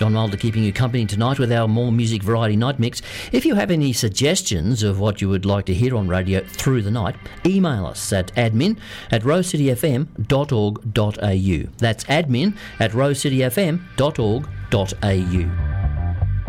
John Mulder keeping you company tonight with our More Music Variety Night Mix. If you have any suggestions of what you would like to hear on radio through the night, email us at admin@rosecityfm.org.au. That's admin@rosecityfm.org.au.